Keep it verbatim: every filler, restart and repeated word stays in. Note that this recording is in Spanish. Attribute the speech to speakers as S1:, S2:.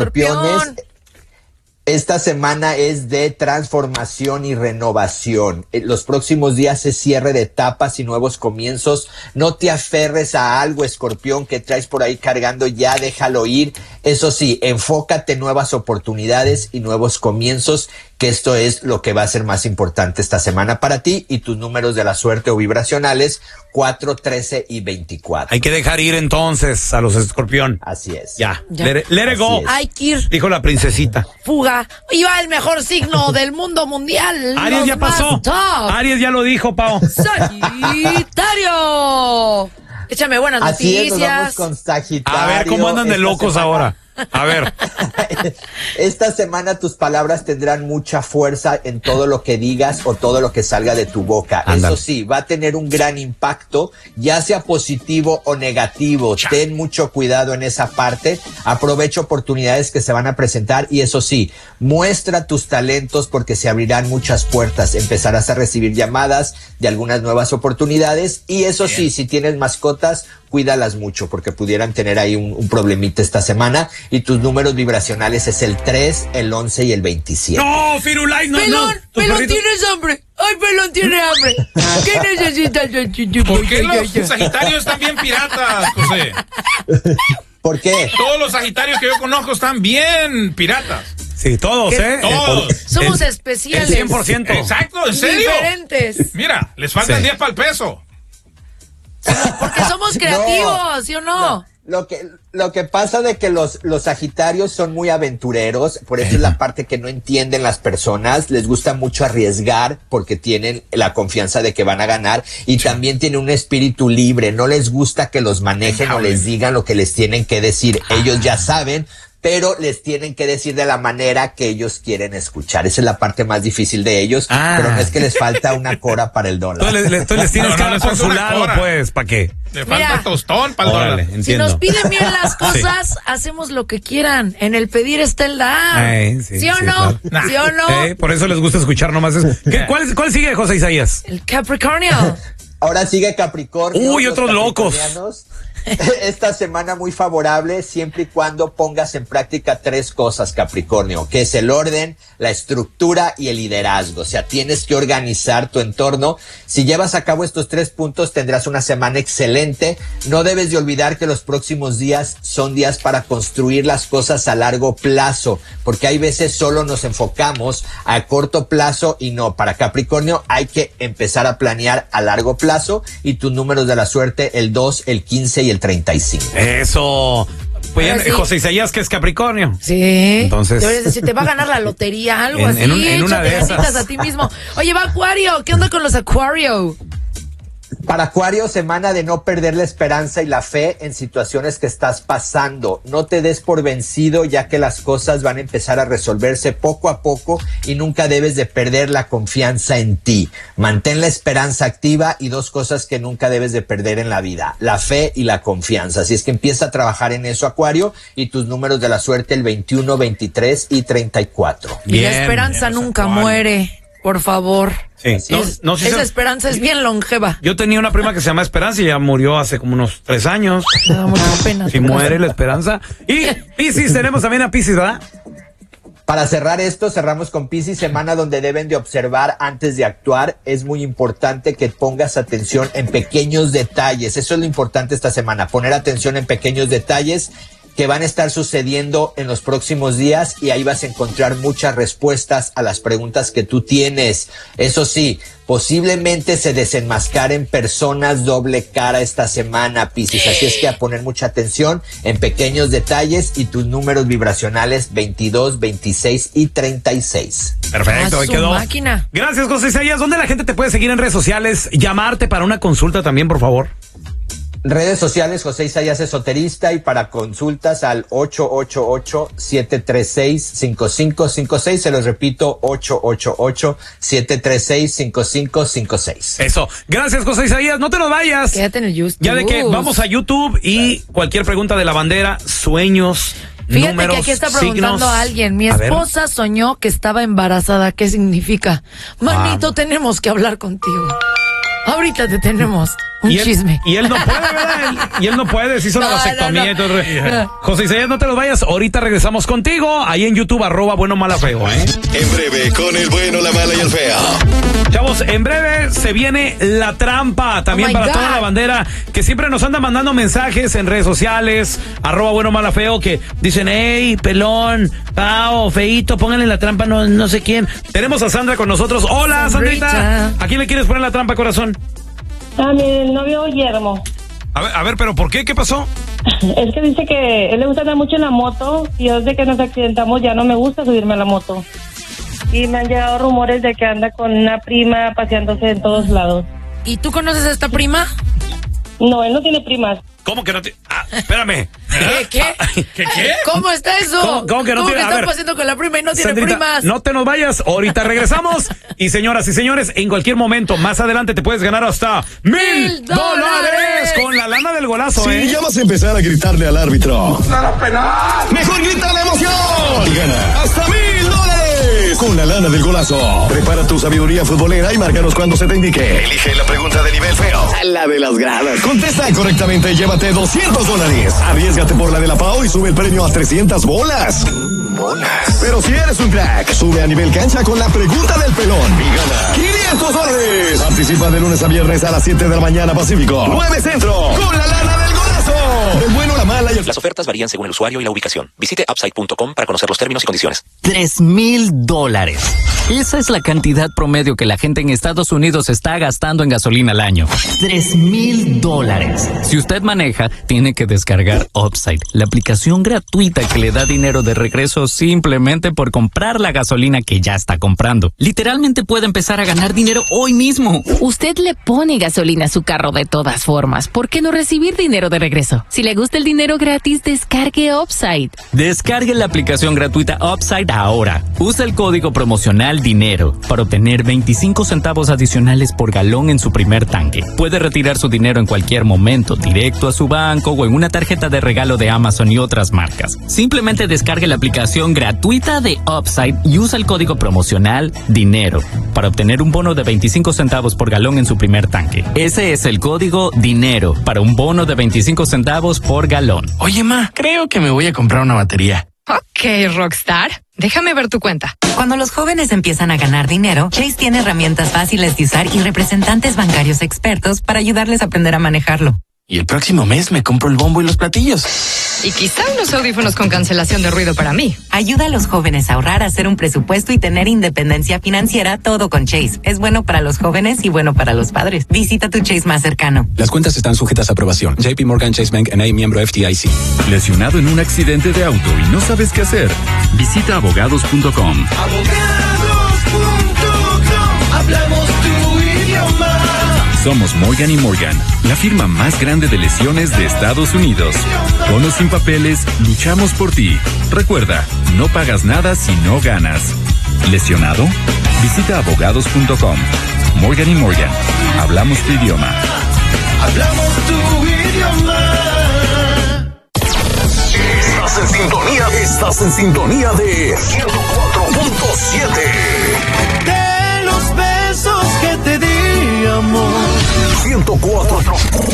S1: Escorpiones, esta semana es de transformación y renovación. Los próximos días es cierre de etapas y nuevos comienzos. No te aferres a algo, Escorpión, que traes por ahí cargando, ya déjalo ir. Eso sí, enfócate en nuevas oportunidades y nuevos comienzos, que esto es lo que va a ser más importante esta semana para ti. Y tus números de la suerte o vibracionales, cuatro, trece y veinticuatro.
S2: Hay que dejar ir entonces a los Escorpión.
S1: Así es.
S2: Ya, ya. Let, let it go.
S3: Hay que ir.
S2: Dijo la princesita.
S3: Fuga. Iba el mejor signo del mundo mundial.
S2: Aries ya pasó. Aries ya lo dijo, Pao.
S3: Sagitario. Échame buenas
S1: Así
S3: noticias.
S1: Es, nos vamos con Sagitario.
S2: A ver, ¿cómo andan de locos semana? Ahora? A ver.
S1: Esta semana tus palabras tendrán mucha fuerza en todo lo que digas o todo lo que salga de tu boca. Ándale. Eso sí, va a tener un gran impacto, ya sea positivo o negativo. Cha. Ten mucho cuidado en esa parte. Aprovecha oportunidades que se van a presentar y eso sí, muestra tus talentos porque se abrirán muchas puertas. Empezarás a recibir llamadas de algunas nuevas oportunidades y eso Bien. Sí, si tienes mascotas, cuídalas mucho porque pudieran tener ahí un, un problemita esta semana. Y tus números vibracionales es el tres, el once y el veintisiete.
S2: ¡No, Firulais, no,
S3: Pelón,
S2: no!
S3: Pelón, perritos... tienes hambre. ¡Ay, Pelón tiene hambre! ¿Qué necesitas?
S4: ¿Por qué los Sagitarios están bien piratas, José?
S1: ¿Por qué?
S4: Todos los Sagitarios que yo conozco están bien piratas.
S2: Sí, todos, ¿eh?
S4: Todos.
S3: Somos
S2: el,
S3: especiales.
S2: El cien por ciento.
S4: Exacto, ¿en serio?
S3: Diferentes.
S4: Mira, les faltan sí. diez para el peso.
S3: Porque somos creativos, no, ¿sí o no?
S1: no? Lo que, lo que pasa de que los, los Sagitarios son muy aventureros, por eso es la parte que no entienden las personas, les gusta mucho arriesgar porque tienen la confianza de que van a ganar y sí. también tienen un espíritu libre, no les gusta que los manejen o les digan lo que les tienen que decir, ellos ya saben, pero les tienen que decir de la manera que ellos quieren escuchar. Esa es la parte más difícil de ellos, ah. pero no es que les falta una cora para el dólar.
S2: Entonces les, les, les tienes no, que dar no, por su lado, pues, ¿para qué?
S4: Le falta Mira, tostón para el dólar.
S2: Entiendo.
S3: Si nos piden bien las cosas, sí. hacemos lo que quieran. En el pedir está el dar. Ay, sí, ¿Sí o sí, no? Claro. ¿Sí o no?
S2: Eh, por eso les gusta escuchar nomás eso. ¿Qué, cuál, ¿Cuál sigue, José Isaías?
S3: El Capricornio.
S1: Ahora sigue Capricornio.
S2: Uy, otros locos.
S1: Esta semana muy favorable siempre y cuando pongas en práctica tres cosas, Capricornio, que es el orden, la estructura y el liderazgo. O sea, tienes que organizar tu entorno. Si llevas a cabo estos tres puntos, tendrás una semana excelente. No debes de olvidar que los próximos días son días para construir las cosas a largo plazo, porque hay veces solo nos enfocamos a corto plazo y no. Para Capricornio hay que empezar a planear a largo plazo y tus números de la suerte, el dos, el quince y el treinta y cinco.
S2: Eso. Pues ya, sí. José Isaías, que es Capricornio.
S3: Sí.
S2: Entonces.
S3: Deberías decir, te va a ganar la lotería, algo
S2: en,
S3: así.
S2: En, un, en una de esas.
S3: a ti mismo. Oye, va Acuario. ¿Qué onda con los Acuario?
S1: Para Acuario, semana de no perder la esperanza y la fe en situaciones que estás pasando. No te des por vencido, ya que las cosas van a empezar a resolverse poco a poco y nunca debes de perder la confianza en ti. Mantén la esperanza activa y dos cosas que nunca debes de perder en la vida, la fe y la confianza. Así es que empieza a trabajar en eso, Acuario, y tus números de la suerte, el veintiuno, veintitrés y treinta y cuatro.
S3: Bien, y la esperanza bien, nunca Acuario. Muere. Por favor.
S2: Sí. No,
S3: es,
S2: no, si
S3: esa
S2: se...
S3: esperanza es bien longeva.
S2: Yo tenía una prima que se llama Esperanza y ya murió hace como unos tres años.
S3: Me da mucha pena.
S2: Si muere la esperanza. Y Piscis, tenemos también a Piscis, ¿verdad?
S1: Para cerrar esto, cerramos con Piscis, semana donde deben de observar antes de actuar. Es muy importante que pongas atención en pequeños detalles. Eso es lo importante esta semana, poner atención en pequeños detalles que van a estar sucediendo en los próximos días y ahí vas a encontrar muchas respuestas a las preguntas que tú tienes. Eso sí, posiblemente se desenmascaren personas doble cara esta semana, Piscis, así es que a poner mucha atención en pequeños detalles y tus números vibracionales veintidós, veintiséis y treinta y seis.
S2: Perfecto, ahí quedó.
S3: Máquina.
S2: Gracias, José Isaías. ¿Dónde la gente te puede seguir en redes sociales? Llamarte para una consulta también, por favor.
S1: Redes sociales, José Isaías Esoterista, y para consultas al ocho ocho ocho, siete tres seis, cinco cinco cinco seis. Se los repito, ocho ocho ocho, siete tres seis, cinco cinco cinco seis.
S2: Eso. Gracias, José Isaías. No te nos vayas.
S3: Quédate en el YouTube.
S2: Ya de que vamos a YouTube y cualquier pregunta de la bandera, sueños,
S3: Fíjate
S2: números,
S3: que aquí está preguntando
S2: signos.
S3: a alguien. Mi esposa soñó que estaba embarazada. ¿Qué significa? Manito, wow. Tenemos que hablar contigo. Ahorita te tenemos. Un
S2: y él,
S3: chisme.
S2: Y él no puede, ¿verdad? Él, y él no puede, se hizo no, la vasectomía. No, no. Entonces, no. José Isaías, no te los vayas. Ahorita regresamos contigo. Ahí en YouTube, arroba bueno, mala, feo, ¿eh?
S5: En breve, con el bueno, la mala y el feo.
S2: Chavos, en breve se viene la trampa. También oh para God. Toda la bandera que siempre nos anda mandando mensajes en redes sociales. Arroba bueno, mala, feo. Que dicen, hey, pelón, Pao, feito, pónganle la trampa, no, no sé quién. Tenemos a Sandra con nosotros. Hola, Sandrita. ¿A quién le quieres poner la trampa, corazón?
S6: A mi novio Guillermo.
S2: A ver, a ver, pero ¿por qué? ¿Qué pasó?
S6: Es que dice que él le gusta andar mucho en la moto y desde que nos accidentamos ya no me gusta subirme a la moto. Y me han llegado rumores de que anda con una prima paseándose en todos lados.
S3: ¿Y tú conoces a esta prima?
S6: No, él no tiene primas.
S2: ¿Cómo que no te...? Ah, espérame.
S3: ¿Qué? ¿Qué?
S2: ¿Qué? ¿Qué?
S3: ¿Cómo está eso?
S2: ¿Cómo, cómo que no
S3: ¿Cómo
S2: tiene?
S3: que
S2: A
S3: está
S2: ver,
S3: paseando con la prima y no tiene
S2: Sandrita,
S3: primas?
S2: No te nos vayas, ahorita regresamos. Y señoras y señores, en cualquier momento, más adelante te puedes ganar hasta mil dólares con la lana del golazo,
S5: sí,
S2: ¿eh?
S5: ya vas a empezar a gritarle al árbitro. ¡Nada penal! ¡Mejor grita la emoción! Y gana hasta mil dólares con la lana del golazo. Prepara tu sabiduría futbolera y márcanos cuando se te indique. Elige la pregunta de nivel feo. A la de las gradas. Contesta correctamente y llévate doscientos dólares. Arriésgate por la de la Pau y sube el premio a trescientas bolas. Bolas. Pero si eres un crack, sube a nivel cancha con la pregunta del pelón y gana quinientos dólares. Participa de lunes a viernes a las siete de la mañana Pacífico, nueve Centro, con la lana del golazo. El bueno, la mala y el...
S7: Las ofertas varían según el usuario y la ubicación. Visite upside punto com para conocer los términos y condiciones.
S8: Tres mil dólares. Esa es la cantidad promedio que la gente en Estados Unidos está gastando en gasolina al año. Tres mil dólares. Si usted maneja, tiene que descargar Upside, la aplicación gratuita que le da dinero de regreso simplemente por comprar la gasolina que ya está comprando. Literalmente puede empezar a ganar dinero hoy mismo.
S9: Usted le pone gasolina a su carro de todas formas. ¿Por qué no recibir dinero de regreso? Si le gusta el dinero gratis, descargue Upside.
S8: Descargue la aplicación gratuita Upside ahora. Usa el código promocional dinero para obtener veinticinco centavos adicionales por galón en su primer tanque. Puede retirar su dinero en cualquier momento, directo a su banco o en una tarjeta de regalo de Amazon y otras marcas. Simplemente descargue la aplicación gratuita de Upside y usa el código promocional dinero para obtener un bono de veinticinco centavos por galón en su primer tanque. Ese es el código dinero para un bono de veinticinco centavos por galón.
S10: Oye, ma, creo que me voy a comprar una batería.
S11: Ok, Rockstar. Déjame ver tu cuenta.
S12: Cuando los jóvenes empiezan a ganar dinero, Chase tiene herramientas fáciles de usar y representantes bancarios expertos para ayudarles a aprender a manejarlo.
S10: Y el próximo mes me compro el bombo y los platillos.
S11: Y quizá unos audífonos con cancelación de ruido para mí.
S12: Ayuda a los jóvenes a ahorrar, a hacer un presupuesto y tener independencia financiera, todo con Chase. Es bueno para los jóvenes y bueno para los padres. Visita tu Chase más cercano.
S13: Las cuentas están sujetas a aprobación. J P Morgan Chase Bank N A, miembro F D I C.
S14: ¿Lesionado en un accidente de auto y no sabes qué hacer? Visita abogados punto com.
S15: abogados punto com. Hablamos tu idioma.
S14: Somos Morgan y Morgan, la firma más grande de lesiones de Estados Unidos. Con o sin papeles, luchamos por ti. Recuerda, no pagas nada si no ganas. ¿Lesionado? Visita abogados punto com. Morgan y Morgan, hablamos tu idioma.
S15: Hablamos tu idioma.
S5: Estás en sintonía, estás en sintonía de ciento cuatro punto siete.
S15: De los besos que te di, amor.
S5: ciento cuatro